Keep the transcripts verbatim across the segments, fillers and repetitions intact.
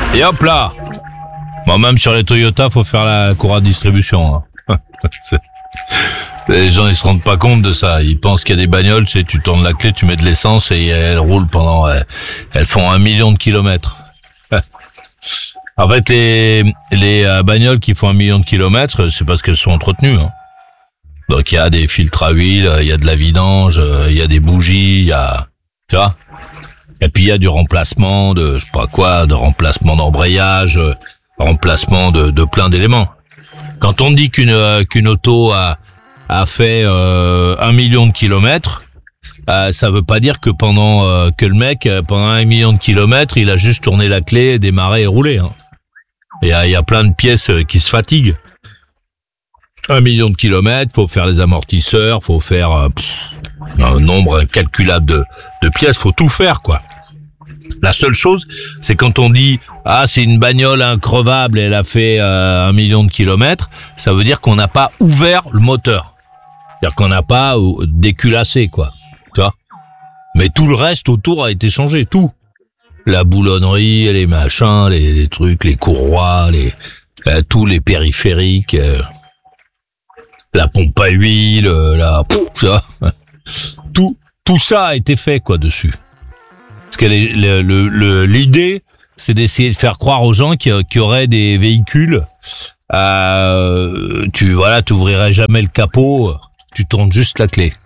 Et hop là. Bon, même sur les Toyota, faut faire la courroie de distribution. Hein. Les gens, ils se rendent pas compte de ça. Ils pensent qu'il y a des bagnoles, tu sais, tu tournes la clé, tu mets de l'essence et elles roulent pendant... Elles font un million de kilomètres. En fait, les, les euh, bagnoles qui font un million de kilomètres, c'est parce qu'elles sont entretenues. Hein. Donc, il y a des filtres à huile, il y a de la vidange, il y a des bougies, il y a... Tu vois ? Et puis, il y a du remplacement de, je sais pas quoi, de remplacement d'embrayage, remplacement de, de plein d'éléments. Quand on dit qu'une, euh, qu'une auto a... a fait euh, un million de kilomètres, euh, ça veut pas dire que pendant euh, que le mec euh, pendant un million de kilomètres, il a juste tourné la clé, démarré et roulé. Hein. Il y a, il y a plein de pièces euh, qui se fatiguent. Un million de kilomètres, faut faire les amortisseurs, faut faire euh, pff, un nombre incalculable de, de pièces, faut tout faire quoi. La seule chose, c'est quand on dit « Ah, c'est une bagnole increvable et elle a fait euh, un million de kilomètres », ça veut dire qu'on n'a pas ouvert le moteur. C'est-à-dire qu'on n'a pas déculassé, quoi. Tu vois ? Mais tout le reste autour a été changé, tout. La boulonnerie, les machins, les, les trucs, les courroies, les euh, tous les périphériques, euh, la pompe à huile, euh, la... Tu vois ? Tout, tout ça a été fait, quoi, dessus. Parce que les, le, le, le, l'idée, c'est d'essayer de faire croire aux gens qu'il y aurait des véhicules. Euh, tu voilà, tu ouvrirais jamais le capot, tu tournes juste la clé.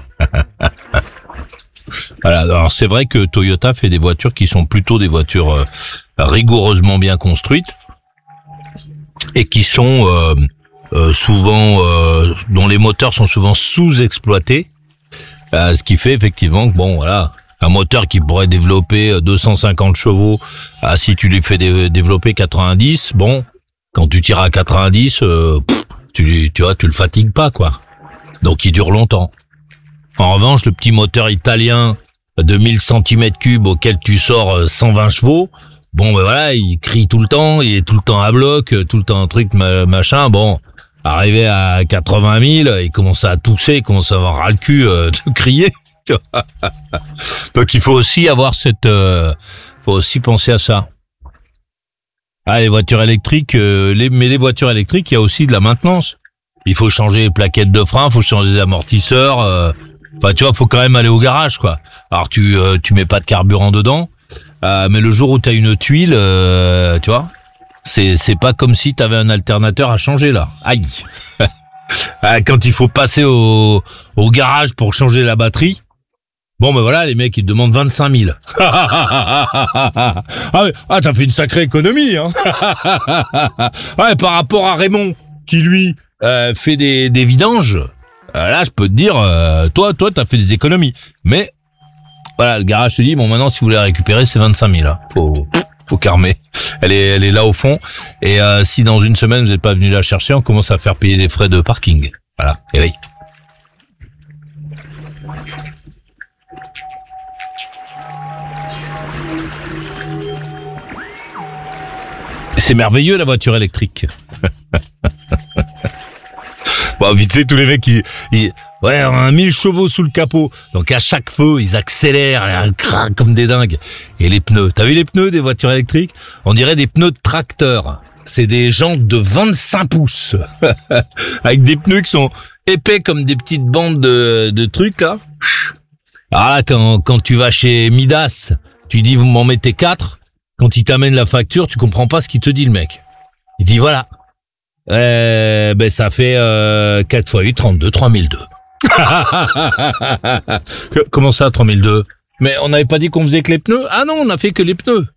Voilà. Alors c'est vrai que Toyota fait des voitures qui sont plutôt des voitures euh, rigoureusement bien construites et qui sont euh, euh, souvent, euh, dont les moteurs sont souvent sous-exploités. Euh, ce qui fait effectivement que bon, voilà. Un moteur qui pourrait développer deux cent cinquante chevaux, ah, si tu lui fais dé- développer quatre-vingt-dix, bon, quand tu tires à quatre-vingt-dix, euh, pff, tu, tu vois, tu le fatigues pas, quoi. Donc il dure longtemps. En revanche, le petit moteur italien de mille centimètres cubes auquel tu sors cent vingt chevaux, bon, ben voilà, il crie tout le temps, il est tout le temps à bloc, tout le temps un truc, machin, bon, arrivé à quatre-vingt mille, il commence à tousser, il commence à avoir ras le cul euh, de crier. Donc il faut aussi avoir cette, euh, faut aussi penser à ça. Ah, les voitures électriques, euh, les, mais les voitures électriques, il y a aussi de la maintenance. Il faut changer les plaquettes de frein, il faut changer les amortisseurs. Euh, enfin, tu vois, faut quand même aller au garage, quoi. Alors tu, euh, tu mets pas de carburant dedans, euh, mais le jour où t'as une tuile, euh, tu vois, c'est, c'est pas comme si t'avais un alternateur à changer là. Aïe. Quand il faut passer au, au garage pour changer la batterie. Bon, ben voilà, les mecs, ils te demandent vingt-cinq mille. ah, ah, t'as fait une sacrée économie, hein. Ouais, par rapport à Raymond, qui lui euh, fait des, des vidanges, euh, là, je peux te dire, euh, toi, toi, t'as fait des économies. Mais, voilà, le garage te dit, bon, maintenant, si vous voulez la récupérer, c'est vingt-cinq mille, là. Faut, faut carmer. Elle est, elle est là au fond. Et euh, si dans une semaine, vous n'êtes pas venu la chercher, on commence à faire payer les frais de parking. Voilà, et oui. C'est merveilleux la voiture électrique. Bon, vite fait, tous les mecs, ils, ils, ouais, on a mille chevaux sous le capot. Donc à chaque feu, ils accélèrent, ils craquent comme des dingues. Et les pneus, t'as vu les pneus des voitures électriques ? On dirait des pneus de tracteur. C'est des jantes de vingt-cinq pouces. Avec des pneus qui sont épais comme des petites bandes de, de trucs, là. Alors là, quand, quand tu vas chez Midas, tu dis, vous m'en mettez quatre. Quand il t'amène la facture, tu comprends pas ce qu'il te dit, le mec. Il dit, voilà. Euh, ben, ça fait, euh, quatre fois huit, trente-deux, trois mille deux. Comment ça, trois mille deux? Mais on n'avait pas dit qu'on faisait que les pneus? Ah non, on a fait que les pneus.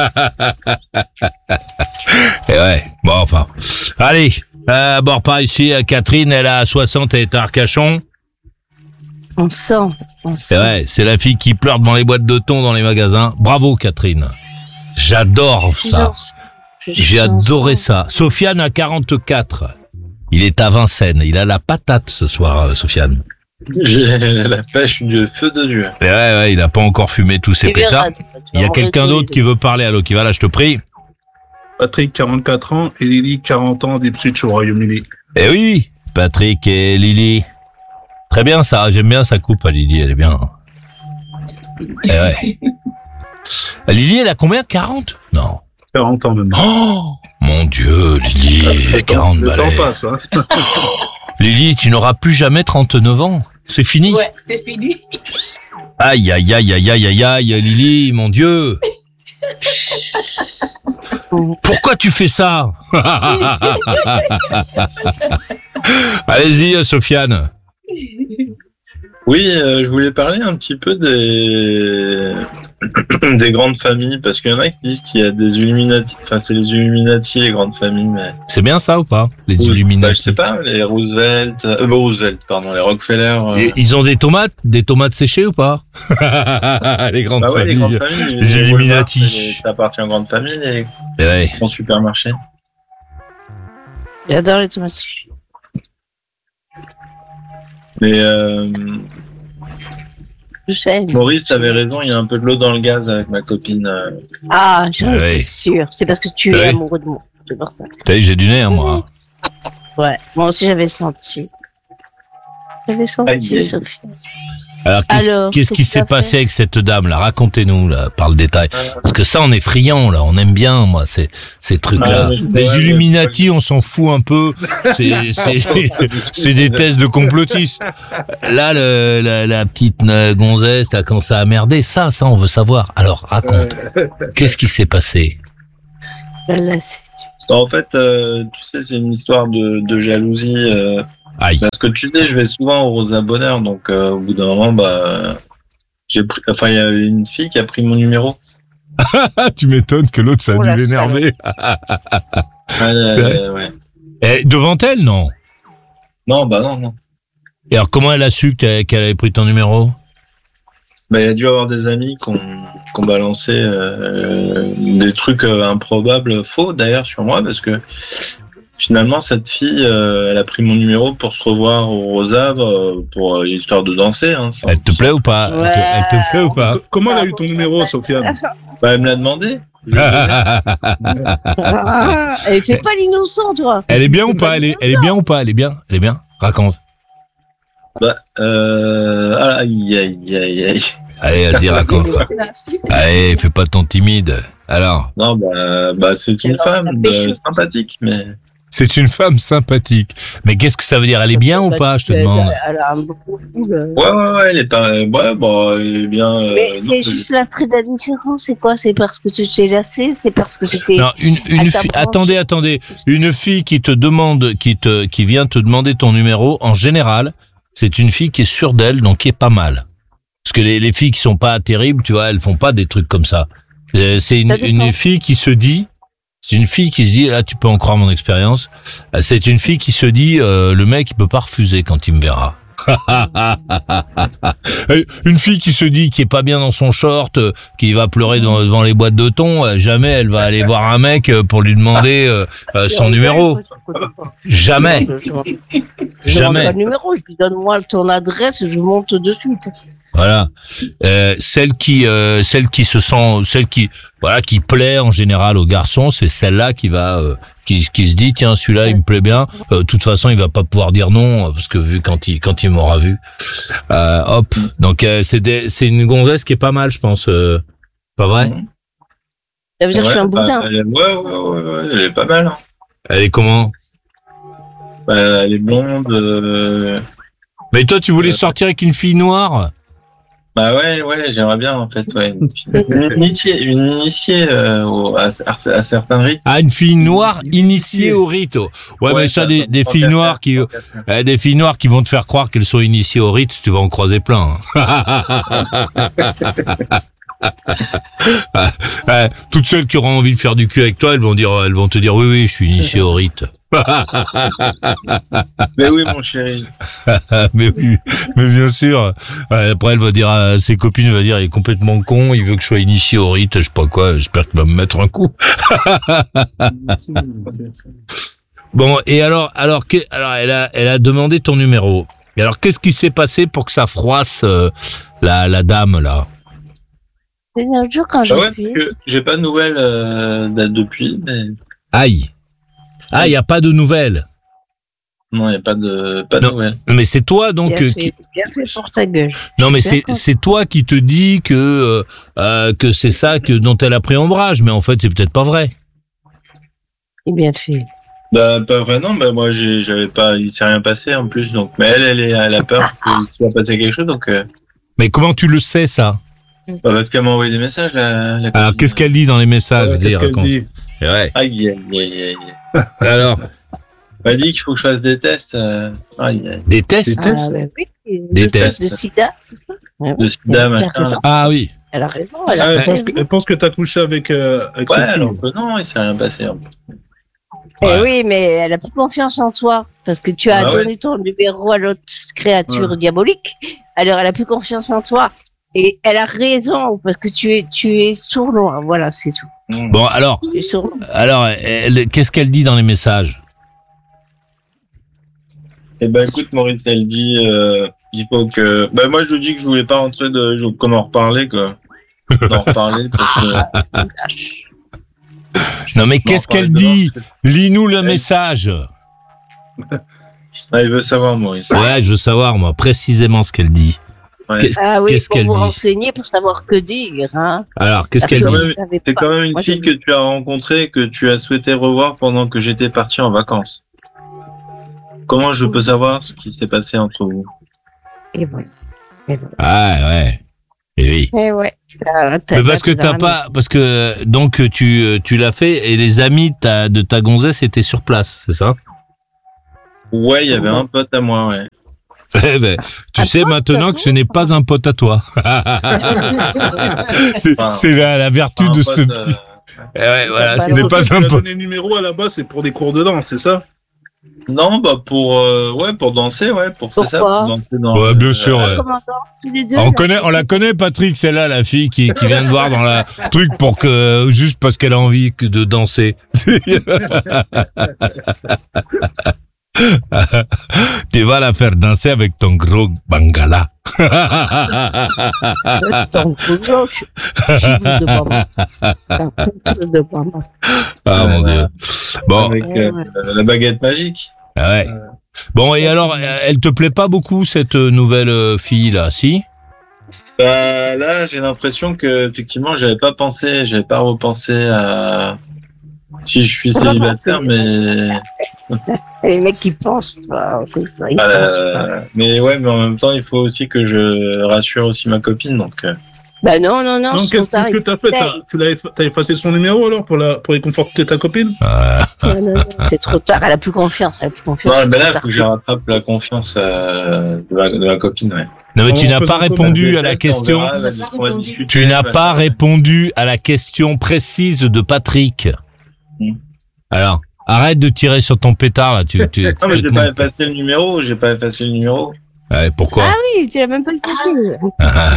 Et ouais, bon, enfin. Allez, euh, bon, par ici, Catherine, elle a soixante, elle est à Arcachon. On sent, on sent. Et ouais, c'est la fille qui pleure devant les boîtes de thon dans les magasins. Bravo, Catherine. J'adore ça. J'ai adoré ça. Sofiane a quarante-quatre. Il est à Vincennes. Il a la patate ce soir, euh, Sofiane. J'ai la pêche du feu de Dieu. Et ouais, ouais, il a pas encore fumé tous ses pétards. Il y a quelqu'un d'autre qui veut parler. Allô, qui va là, je te prie. Patrick, quarante-quatre ans, et Lily, quarante ans, d'Ipswich au Royaume-Uni. Eh oui, Patrick et Lily. Très bien ça, j'aime bien sa coupe à Lily, elle est bien. Eh ouais. Lily, elle a combien? quarante? Non. quarante ans maintenant. Oh mon Dieu, Lily, Le temps- quarante Le temps balais. passe, hein. Lily, tu n'auras plus jamais trente-neuf ans. C'est fini. Ouais, c'est fini. Aïe, aïe, aïe, aïe, aïe, aïe, aïe, Lily, mon Dieu. Pourquoi tu fais ça? Allez-y, Sofiane. Oui, euh, je voulais parler un petit peu des des grandes familles, parce qu'il y en a qui disent qu'il y a des Illuminati, enfin c'est les Illuminati, les grandes familles, mais C'est bien ça ou pas? Les bah, je Illuminati. sais pas, les Roosevelt, euh, bah, Roosevelt, pardon, les Rockefeller. euh, Et ils ont des tomates, des tomates séchées ou pas? Les grandes Bah ouais, les familles. grandes familles, les Illuminati. Walmart, c'est les- ça appartient aux grandes familles, les Eh ouais. grands supermarchés. J'adore les tomates. Mais euh, Je sais. Maurice, t'avais raison, il y a un peu de l'eau dans le gaz avec ma copine. euh. Ah, j'en Ouais. étais sûre. C'est parce que tu Ouais. es amoureux de moi. C'est pour ça. T'as vu, j'ai du nez, hein, moi. Ouais. Moi aussi, j'avais senti. J'avais Aïe, senti, aïe. Sophie. Alors, qu'est-ce, Alors, qu'est-ce qui qu'est-ce s'est que t'as passé fait avec cette dame, là? Racontez-nous, là, par le détail. Parce que ça, on est friand, là. On aime bien, moi, ces, ces trucs-là. Ah, mais je- Les ouais, Illuminati, on s'en fout un peu. C'est, c'est, c'est des thèses de complotistes. Là, le, la, la petite euh, gonzesse, là, quand ça a merdé, ça, ça, on veut savoir. Alors, raconte. Qu'est-ce qui s'est passé? Là, c'est- En fait, euh, tu sais, c'est une histoire de, de jalousie. Euh, Aïe. parce que tu sais, je vais souvent au Rosa Bonheur, donc euh, au bout d'un moment, bah, j'ai pris. Enfin, il y avait une fille qui a pris mon numéro. Ah, tu m'étonnes que l'autre, ça a Oh, dû la l'énerver. Elle, C'est vrai euh, ouais. Eh, devant elle, non? Non, bah non, non. Et alors, comment elle a su que t'as- qu'elle avait pris ton numéro? Bah, il y a dû avoir des amis qui ont, qui ont balancé euh, des trucs euh, improbables, faux d'ailleurs, sur moi, parce que finalement, cette fille, euh, elle a pris mon numéro pour se revoir au Rosa, euh, pour euh, histoire de danser. Hein, sans- Elle te plaît ou pas? Elle te- Ouais. Elle te plaît ou pas? C- Comment elle a eu ton numéro, Sofiane? Bah, elle me l'a demandé. Je lui ai donné. Ah, elle fait pas l'innocent, toi. Elle est bien ou pas? Elle est, elle est bien ou pas? Elle est bien? Elle est bien? Raconte. Bah, euh... ah, aïe, aïe, aïe, aïe. Allez, vas-y, raconte. Allez, fais pas ton timide. Alors, Non, bah, bah c'est une Alors, femme ça fait euh, chaud. sympathique, mais... c'est une femme sympathique. Mais qu'est-ce que ça veut dire? Elle est bien ou pas? Je te Elle- demande. Elle a un beau profil. euh. Ouais, ouais, ouais, elle est pas... Ouais, bon, elle est bien... euh, Mais non, c'est mais- juste la trait de la différence. C'est quoi? C'est parce que tu t'es lassé? C'est parce que c'était. Non, une, une Elle fille. t'approche. Attendez, attendez. Une fille qui te demande, qui te, qui vient te demander ton numéro, en général, c'est une fille qui est sûre d'elle, donc qui est pas mal. Parce que les, les filles qui sont pas terribles, tu vois, elles font pas des trucs comme ça. Euh, C'est une, Ça dépend. une fille qui se dit, c'est une fille qui se dit, là tu peux en croire mon expérience, euh, c'est une fille qui se dit, euh, le mec il peut pas refuser quand il me verra. Une fille qui se dit qui est pas bien dans son short, euh, qui va pleurer devant, devant les boîtes de thon, euh, jamais elle va aller voir un mec euh, pour lui demander euh, euh, son numéro. Jamais, Je demande jamais. pas le numéro, je lui donne moi ton adresse, je monte de suite. Voilà. Euh, celle qui, euh, celle qui se sent, celle qui, voilà, qui plaît en général aux garçons, c'est celle-là qui va, euh, qui, qui se dit tiens celui-là il me plaît bien. Euh, De toute façon il va pas pouvoir dire non euh, parce que vu quand il, quand il m'aura vu, euh, hop. Donc euh, c'est des, c'est une gonzesse qui est pas mal, je pense. Euh, pas vrai? Ça veut dire que je suis un bah, boudin. elle est- ouais, ouais, ouais, ouais, elle est pas mal. Hein. Elle est comment? Bah, elle est blonde. euh, Mais toi tu voulais sortir avec une fille noire? Bah ouais, ouais, j'aimerais bien en fait, ouais. Une initiée, une initiée euh, au- à, à- à certains rites. Ah, une fille noire initiée au rite. Ouais, mais ça, des, des filles noires qui, euh, des filles noires qui vont te faire croire qu'elles sont initiées au rite, tu vas en croiser plein. hein. Ouais, toutes celles qui auront envie de faire du cul avec toi, elles vont dire, elles vont te dire oui, oui, je suis initiée au rite. Mais oui, mon chéri. mais oui, mais bien sûr. Ouais, après, elle va dire à ses copines, elle va dire, il est complètement con, il veut que je sois initié au rite, je sais pas quoi, j'espère qu'il va me mettre un coup. Bon, et alors, alors, que- alors, elle a, elle a demandé ton numéro. Et alors, qu'est-ce qui s'est passé pour que ça froisse euh, la, la dame là? C'est un jour quand Bah j'ai ouais, pu. parce que j'ai pas de nouvelles euh, date depuis, mais Aïe. Ah, il y a pas de nouvelles. non, il y a pas de pas de Non. nouvelles. Mais c'est toi donc. Bien euh, fait, qui... bien fait pour ta gueule. Non, mais Bien c'est compte. c'est toi qui te dis que euh, euh, que c'est ça que dont elle a pris ombrage, mais en fait c'est peut-être pas vrai. C'est bien fait. Bah, pas vraiment, bah, moi, j'ai, j'avais pas, il s'est rien passé en plus, donc, mais elle, elle, est, elle a peur qu'il se soit passé quelque chose, donc, euh, Mais comment tu le sais, ça? bah, parce qu'elle m'a envoyé des messages, la, la Alors, copine. qu'est-ce qu'elle dit dans les messages? Ouais, Vas-y, qu'est-ce qu'elle raconte. dit? Ouais. Aïe, aïe, aïe, aïe. Alors, Elle m'a dit qu'il faut que je fasse des tests, euh, aïe, aïe. des tests? Des tests Ah, bah oui. Des Le test tests. de sida, c'est ça? Ouais, De ouais. sida, Elle a machin. raison. Ah oui. Elle a raison. Elle a Ah, elle, raison. pense que, elle pense que t'as couché avec, euh, avec Ouais, cette fille. alors que non, il s'est rien passé. En plus. Eh Ouais. oui, mais elle a plus confiance en toi parce que tu as Ah ouais. donné ton numéro à l'autre créature Ouais. diabolique. Alors elle a plus confiance en toi et elle a raison parce que tu es tu es sournois. Voilà, c'est tout. Mmh. Bon, alors, Tu es sournois. alors, elle, qu'est-ce qu'elle dit dans les messages? Eh ben, écoute, Maurice, elle dit, euh, il faut que, bah, moi, je lui dis que je voulais pas rentrer de, je- qu'on en reparlait, quoi. D'en reparler, parce que, Non, mais Non, qu'est-ce parler qu'elle de dit? l'or, Lis-nous le Elle- message. ah, il veut savoir, Maurice. Ouais, je veux savoir, moi, précisément ce qu'elle dit. Ouais. Qu'est-ce- Ah oui, Qu'est-ce pour qu'elle vous dit? renseigner, pour savoir que dire. Hein. Alors, qu'est-ce Parce qu'elle que dit vous C'est savez C'est pas. quand même une Moi, je- fille que tu as rencontrée, que tu as souhaité revoir pendant que j'étais parti en vacances. Comment je peux savoir ce qui s'est passé entre vous? Et voilà. Et voilà. Ah, ouais. Eh oui. Eh ouais. Ah, t'as- Mais parce que t'as t'as pas, parce que, donc, tu, tu l'as fait et les amis de ta, de ta gonzesse étaient sur place, c'est ça? Ouais, il y avait un pote à moi, ouais. Eh ben, tu Un sais pote, maintenant ça que ce n'est pas un pote à toi. c'est Enfin, c'est la, la vertu Un de pote, ce euh, petit. Eh ouais, voilà, pas ce le n'est pote. pas Tu un lui as pote. donné le numéro à la base, c'est pour des cours de danse, c'est ça? Non, bah pour euh, ouais, pour danser, ouais, pour c'est ça, Pourquoi pour danser dans. Ouais, le- bien sûr, ouais. Comment on danse tous les deux On là connaît, on la connaît, Patrick, celle-là, la fille qui, qui vient de voir dans la truc pour que, juste parce qu'elle a envie que de danser. Tu vas la faire danser avec ton gros bangala. Ton cousin, je je vous demande. Ton cousin de maman. Ah mon dieu. Bon, Avec Ouais, euh, ouais. la baguette magique. ouais. Bon, et alors, elle te plaît pas beaucoup cette nouvelle euh, fille là, si? Bah là, j'ai l'impression que effectivement, j'avais pas pensé, j'avais pas repensé à si je suis célibataire, mais Les mecs qui pensent pas, c'est ça. Ils pensent pas. euh, mais ouais, mais en même temps, il faut aussi que je rassure aussi ma copine, donc. euh, Bah non, non, non. Non, son qu'est-ce tard, qu'est-ce que il t'as fait? T'as, essaye. tu l'as, eff- t'as effacé son numéro alors pour la, pour réconforter ta copine? Euh, Non, non, non, c'est trop tard. Elle a plus confiance. Elle a plus confiance. Non, c'est mais trop là, il tard. faut que je rattrape la confiance euh, de, la, de la copine, ouais. Non, mais En tu n'as faisant pas comment? répondu à la On question. verra, elle va dire qu'on va discuter, Tu n'as machin. pas répondu à la question précise de Patrick. Hmm. Alors, arrête de tirer sur ton pétard là. Tu, tu, Non, mais j'ai tu- pas effacé le numéro, j'ai pas effacé le numéro. Ouais, pourquoi? Ah oui, tu l'as même pas effacé. Non,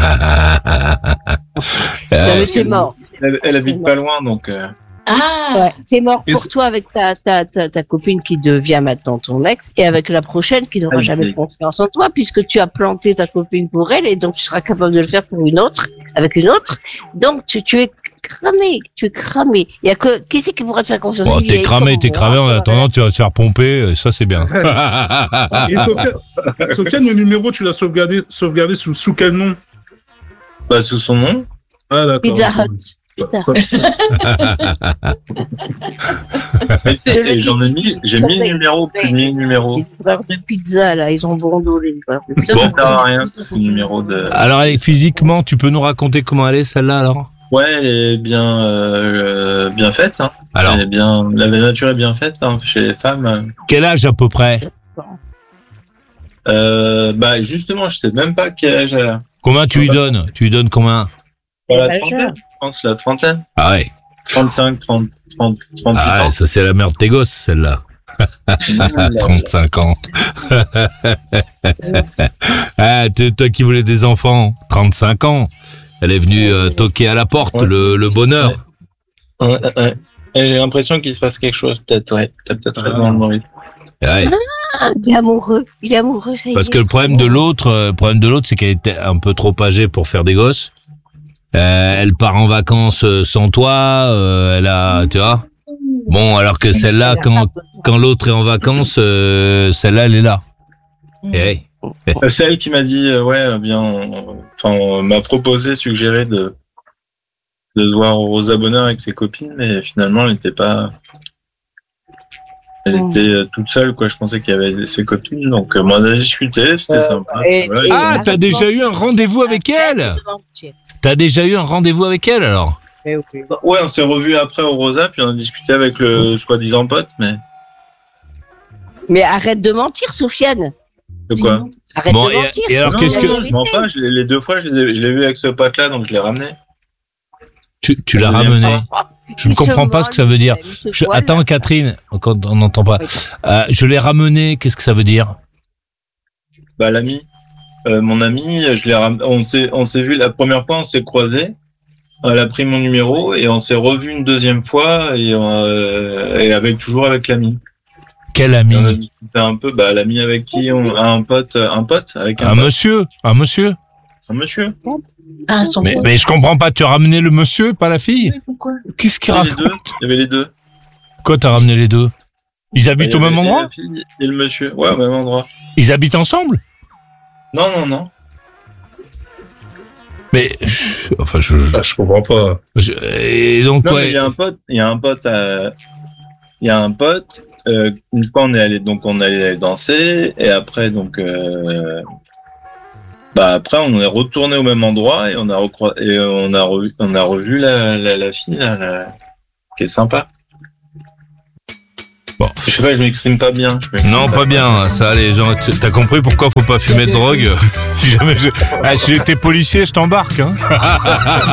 Ouais. mais c'est mort. Elle, elle habite pas loin, donc. Euh... Ah, Ouais, c'est mort Et pour c'est- toi avec ta, ta, ta, ta copine qui devient maintenant ton ex et avec la prochaine qui n'aura Ah, jamais oui. confiance en toi puisque tu as planté ta copine pour elle et donc tu seras capable de le faire pour une autre, avec une autre. Donc tu, tu es cramé, tu es cramé. Il y a que, qui c'est qui pourra te faire confiance? Bon, Une t'es vieille cramé, comme t'es moi, cramé. En ouais. attendant, tu vas te faire pomper. et Ça, c'est bien. Et Sofiane, Sofiane, le numéro, tu l'as sauvegardé, sauvegardé sous, sous quel nom? Bah, sous son nom. Ah, d'accord. Pizza Hut. Pizza Hut. Mais tu Je sais, le et j'en ai mis, j'ai mis le Mais- numéro, plus mis le numéro. Les livreurs de pizza, là, ils ont bon dos, les livreurs de pizza. Bon, ça sert à rien, ce numéro de. Alors, elle est- physiquement, tu peux nous raconter comment elle est celle-là alors? Ouais, elle est bien, euh, bien faite, hein. Alors, Elle est bien, la nature est bien faite, hein, chez les femmes. quel âge à peu près? Euh, bah, justement, je sais même pas quel âge elle a. Combien tu lui donnes? Tu lui donnes combien? Pas la Majeur. trentaine, je pense, la trentaine. Ah ouais. trente-cinq, trente, trente, trente-huit Ah ouais, ans. ça c'est la mère de tes gosses, celle-là. trente-cinq ans. Ah, tu- toi qui voulais des enfants, trente-cinq ans. Elle est venue euh, toquer à la porte, Ouais. le, le bonheur. Ouais, ouais. Et j'ai l'impression qu'il se passe quelque chose, peut-être, ouais. T'as peut-être Ah. raison, Maurice. Ouais. Ah, il est amoureux, il est amoureux, ça y Parce est. que le problème de l'autre, euh, le problème de l'autre, c'est qu'elle était un peu trop âgée pour faire des gosses. Euh, elle part en vacances euh, sans toi. euh, elle a, tu vois. Bon, alors que celle-là, quand quand l'autre est en vacances, euh, celle-là, elle est là. Et hey. Euh, Celle qui m'a dit, euh, ouais, euh, bien, euh, enfin, euh, m'a proposé, suggéré de, de se voir aux abonneurs avec ses copines, mais finalement, elle n'était pas, Elle Mm. était euh, toute seule, quoi. Je pensais qu'il y avait ses copines, donc euh, moi, on a discuté, c'était Euh, sympa. et- Voilà, et- il- Ah, arrête t'as de déjà mentir. eu un rendez-vous avec elle? Arrête de mentir. T'as déjà eu un rendez-vous avec elle alors? Mais oui. Ouais, on s'est revus après au Rosa, puis on a discuté avec le soi-disant pote, mais Mais arrête de mentir, Sofiane. de quoi? Arrête Bon, de et- mentir. et alors, Non, qu'est-ce non, que- non, je mens pas, je l'ai- les deux fois, je l'ai je l'ai vu avec ce pote-là, donc je l'ai ramené. Tu, tu l'as La deuxième ramené? Je ne Il se comprends pas ce que ça veut dire. molle, il se Je- voile. Attends, Catherine, encore, on n'entend pas. Oui. Euh, je l'ai ramené, qu'est-ce que ça veut dire? Bah, l'ami, euh, mon ami, je l'ai ram... on s'est, on s'est vu la première fois, on s'est croisés. Elle a pris mon numéro et on s'est revu une deuxième fois et, euh, et avec toujours avec l'ami. Quel Et ami? on a discuté un peu, bah, l'ami avec qui on un pote, un pote avec un, Un pote, monsieur? Un monsieur? un monsieur. Ah, son Mais, pote. mais je comprends pas, tu as ramené le monsieur, pas la fille? Qu'est-ce qu'il Il y avait les raconte? deux. Il y avait les deux. Quoi, t'as ramené les deux? Ils Bah, habitent il y au avait même et endroit? la fille et le monsieur. Ouais, au même endroit. Ils habitent ensemble? Non, non, non. Mais, je- enfin, je, je- Ah, je comprends pas. je- et donc, Non, mais ouais. il y a un pote, il y a un pote, à- il y a un pote. Euh, une fois, on est allé, donc on allait danser, et après, donc, euh, bah après, on est retourné au même endroit et on a recroi- et on a revu, on a revu la, la, la fille là, la- qui est sympa. Bon. Je sais pas, je m'exprime pas bien. je m'exprime Non, pas bien, ça, les gens. tu- T'as compris pourquoi faut pas fumer de drogue? Si jamais je, ah, si j'étais policier, je t'embarque, hein.